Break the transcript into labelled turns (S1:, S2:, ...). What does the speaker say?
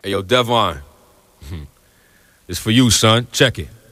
S1: Hey, yo, Devon. It's for you, son. Check it.